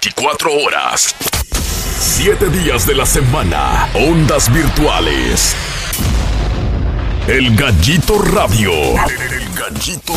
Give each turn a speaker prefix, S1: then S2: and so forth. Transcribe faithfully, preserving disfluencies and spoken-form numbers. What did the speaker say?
S1: veinticuatro horas. Siete días de la semana. Ondas virtuales. El Gallito Radio. El Gallito